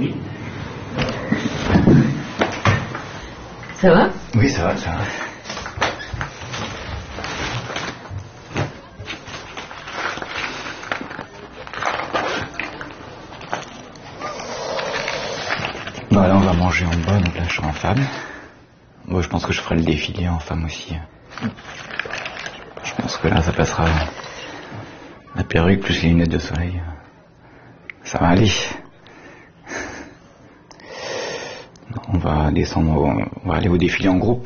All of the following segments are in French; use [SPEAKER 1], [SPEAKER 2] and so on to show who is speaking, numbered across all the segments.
[SPEAKER 1] Oui.
[SPEAKER 2] Ça va?
[SPEAKER 1] Oui, ça va, ça va. Bah là on va manger en bas, donc là je suis en femme. Moi je pense que je ferai le défilé en femme aussi. Je pense que là ça passera. La perruque plus les lunettes de soleil. Ça va aller. On va descendre, on va aller au défilé en groupe.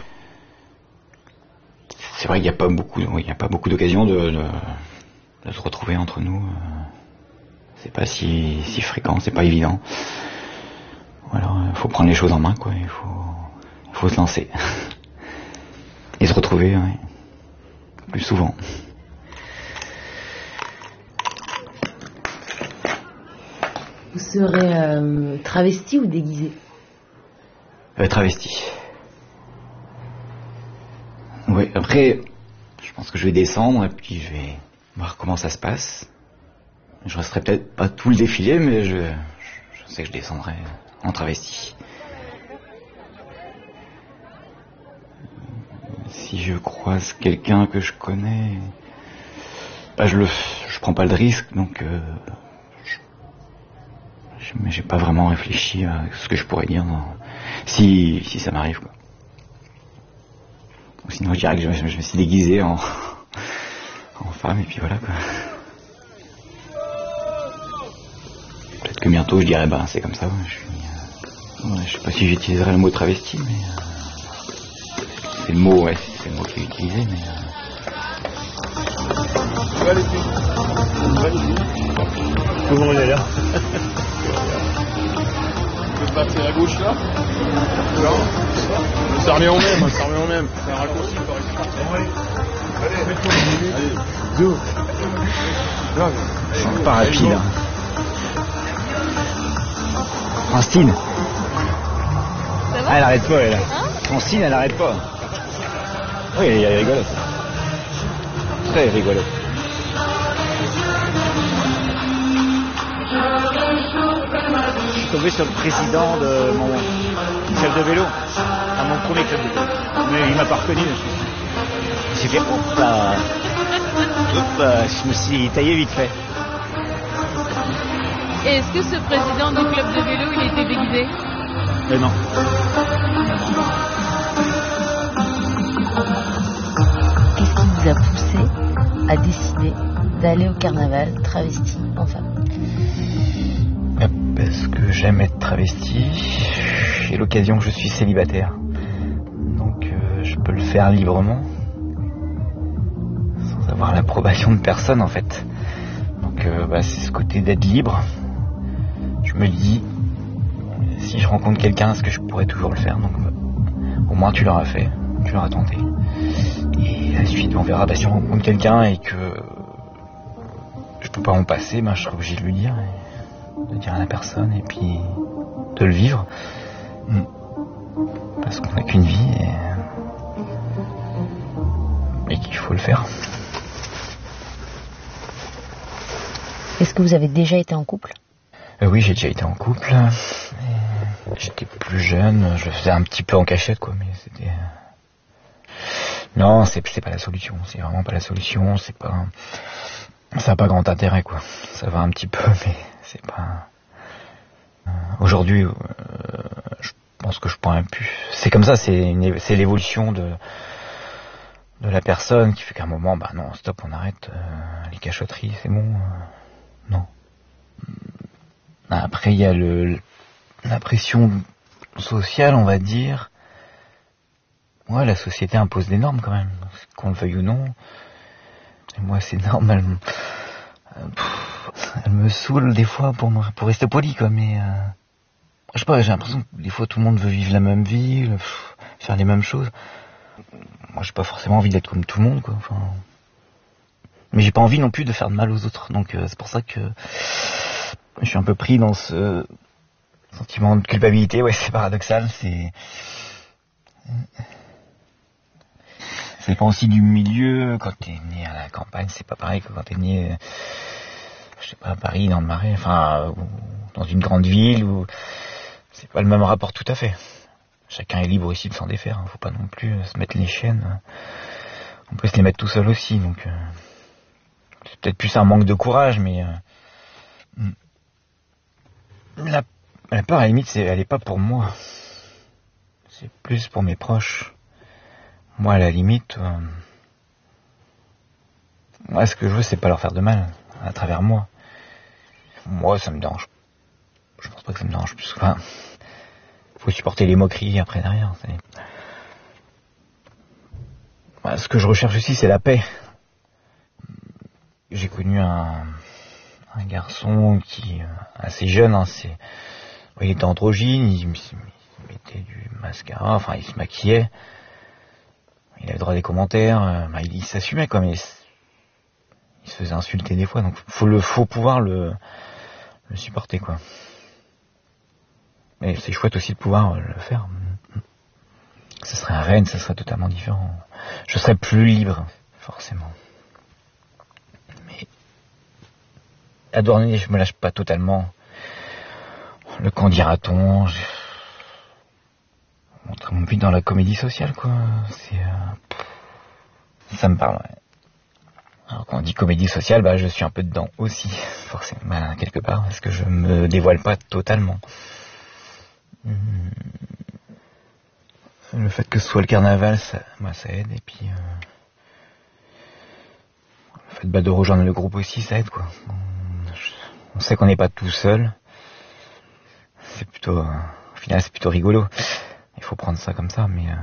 [SPEAKER 1] C'est vrai qu'il n'y a pas beaucoup d'occasions de se retrouver entre nous. C'est pas si fréquent, c'est pas évident. Alors, il faut prendre les choses en main, quoi. Il faut se lancer. Et se retrouver, ouais, plus souvent.
[SPEAKER 2] Vous serez travesti ou déguisé?
[SPEAKER 1] Travesti. Oui, après, je pense que je vais descendre et puis je vais voir comment ça se passe. Je resterai peut-être pas tout le défilé, mais je sais que je descendrai en travesti. Si je croise quelqu'un que je connais, bah je prends pas le risque, donc mais j'ai pas vraiment réfléchi à ce que je pourrais dire si ça m'arrive, quoi. Sinon je dirais que je me suis déguisé en femme et puis voilà, quoi. Peut-être que bientôt je dirais bah c'est comme ça, ouais, je sais pas si j'utiliserai le mot travesti, mais c'est le mot, ouais, c'est le mot qui est utilisé, mais
[SPEAKER 3] Comment il est là?
[SPEAKER 4] Tu peux passer à gauche là? Là? Ça revient au même, ça revient au même. C'est un raccourci par exemple. Allez, go.
[SPEAKER 1] c'est pas rapide, hein. Francine.
[SPEAKER 5] Ça va?
[SPEAKER 1] Ah, elle arrête pas, elle.
[SPEAKER 5] Hein?
[SPEAKER 1] Francine, elle arrête pas. Oui, elle est rigolote. Très rigolote. Je suis tombé sur le président de mon club de vélo, à mon premier club de vélo. Mais il m'a pas reconnu. J'ai fait hop là, je me suis taillé vite fait.
[SPEAKER 5] Et est-ce que ce président du club de vélo, il était déguisé?
[SPEAKER 1] Mais non.
[SPEAKER 2] Qu'est-ce qui vous a poussé à décider d'aller au carnaval travesti en femme?
[SPEAKER 1] Parce que j'aime être travesti. J'ai l'occasion que je suis célibataire. Donc je peux le faire librement. Sans avoir l'approbation de personne en fait. Donc c'est ce côté d'être libre. Je me dis, si je rencontre quelqu'un, est-ce que je pourrais toujours le faire? Donc au moins tu l'auras fait, tu l'auras tenté. Et à la suite on verra, si on rencontre quelqu'un et que je peux pas en passer, je serai obligé de lui dire. De dire à la personne et puis de le vivre, parce qu'on n'a qu'une vie et qu'il faut le faire.
[SPEAKER 2] Est-ce que vous avez déjà été en couple?
[SPEAKER 1] Oui, j'ai déjà été en couple. J'étais plus jeune, je le faisais un petit peu en cachette, quoi, mais c'était... Non, c'est pas la solution, c'est vraiment pas la solution, ça n'a pas grand intérêt, quoi. Ça va un petit peu, mais c'est pas... Aujourd'hui, je pense que je pourrais plus... C'est comme ça, c'est l'évolution de la personne qui fait qu'à un moment, non, stop, on arrête les cachotteries, c'est bon, non. Après, il y a la pression sociale, on va dire. Ouais, la société impose des normes quand même, qu'on le veuille ou non. Et moi, ces normes, elles me saoulent des fois pour rester poli, quoi, mais... Je sais pas, j'ai l'impression que des fois tout le monde veut vivre la même vie, faire les mêmes choses. Moi, j'ai pas forcément envie d'être comme tout le monde, quoi. Enfin... Mais j'ai pas envie non plus de faire de mal aux autres, donc c'est pour ça que je suis un peu pris dans ce sentiment de culpabilité. Ouais, c'est paradoxal, ça dépend aussi du milieu. Quand t'es né à la campagne, c'est pas pareil que quand t'es né, je sais pas, à Paris, dans le Marais, enfin, dans une grande ville où c'est pas le même rapport tout à fait. Chacun est libre ici de s'en défaire, hein. Faut pas non plus se mettre les chaînes. On peut se les mettre tout seul aussi, donc c'est peut-être plus un manque de courage, mais la peur à la limite, elle est pas pour moi. C'est plus pour mes proches. Moi, à la limite, moi, ce que je veux, c'est pas leur faire de mal à travers moi. Moi, ça me dérange. Je pense pas que ça me dérange plus. Enfin, faut supporter les moqueries après derrière. Ce que je recherche aussi, c'est la paix. J'ai connu un garçon qui, assez jeune, hein, il était androgyne, il mettait du mascara, enfin il se maquillait, il avait le droit des commentaires, il s'assumait quoi, mais il se faisait insulter des fois, donc faut pouvoir le supporter quoi. Mais c'est chouette aussi de pouvoir le faire. Ce serait à Rennes, ça serait totalement différent. Je serais plus libre, forcément. Mais à Douarnenez, je me lâche pas totalement. Le qu'en dira-t-on, on vit dans la comédie sociale, quoi. Ça me parle, ouais. Alors quand on dit comédie sociale, je suis un peu dedans aussi, forcément, quelque part, parce que je me dévoile pas totalement. Le fait que ce soit le carnaval, ça aide, et puis le fait de rejoindre le groupe aussi, ça aide, quoi. On sait qu'on n'est pas tout seul. C'est plutôt, au final, c'est plutôt rigolo. Il faut prendre ça comme ça, mais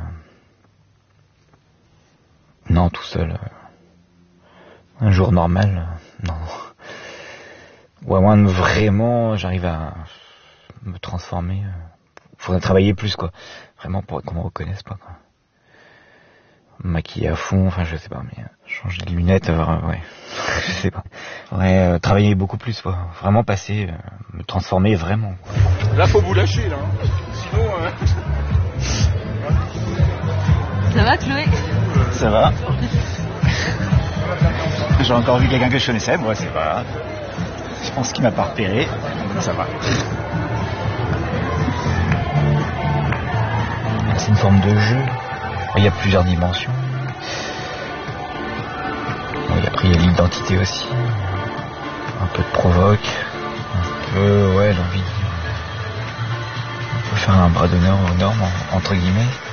[SPEAKER 1] non, tout seul. Un jour normal, non. Ou à moins de vraiment, j'arrive à me transformer. Faudrait travailler plus, quoi. Vraiment pour qu'on me reconnaisse pas, quoi. Me maquiller à fond, enfin je sais pas, mais changer de lunettes, ouais. Je sais pas. Faudrait travailler beaucoup plus, quoi. Vraiment passer, me transformer vraiment, quoi.
[SPEAKER 4] Là, faut vous lâcher, là. Sinon,
[SPEAKER 5] Ça va, Chloé?
[SPEAKER 6] Ça va. J'ai encore vu quelqu'un que je connaissais, moi c'est pas grave. Je pense qu'il m'a pas repéré, ça va.
[SPEAKER 1] C'est une forme de jeu. Il y a plusieurs dimensions. Après il y a l'identité aussi. Un peu de provoque. Un peu, ouais, l'envie de... On peut faire un bras d'honneur aux normes, entre guillemets.